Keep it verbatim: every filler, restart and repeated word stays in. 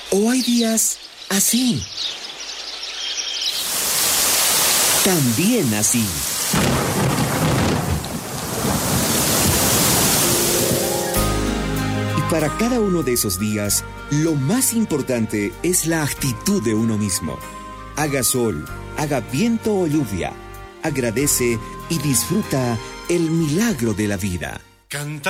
O hay días así. También así. Y para cada uno de esos días, lo más importante es la actitud de uno mismo. Haga sol, haga viento o lluvia. Agradece y disfruta el milagro de la vida. Canta.